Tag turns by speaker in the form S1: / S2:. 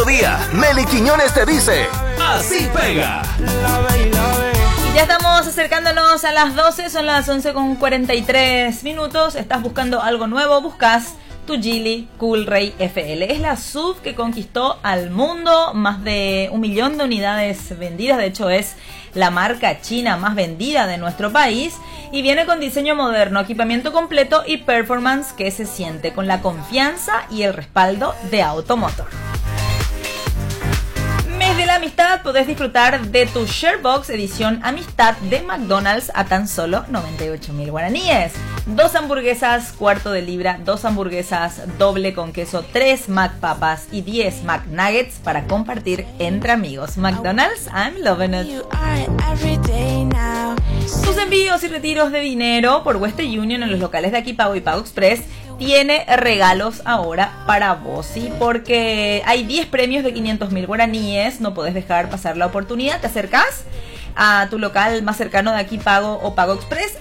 S1: mediodía, Meli Quiñones te dice, así pega.
S2: Y ya estamos acercándonos a las 12, son las 11:43. Estás buscando algo nuevo, buscas tu Geely Coolray FL. Es la SUV que conquistó al mundo, más de 1 millón de unidades vendidas. De hecho, es la marca china más vendida de nuestro país y viene con diseño moderno, equipamiento completo y performance que se siente con la confianza y el respaldo de Automotor. Mes de la amistad, podés disfrutar de tu Sharebox edición Amistad de McDonald's a tan solo 98.000 guaraníes. 2 hamburguesas cuarto de libra, 2 hamburguesas doble con queso, 3 McPapas y 10 McNuggets para compartir entre amigos. McDonald's, I'm loving it. Tus envíos y retiros de dinero por Western Union en los locales de Akipago y Pago Express tiene regalos ahora para vos, ¿sí? Porque hay 10 premios de 500.000 guaraníes, no podés dejar pasar la oportunidad. Te acercás a tu local más cercano de Akipago o Pago Express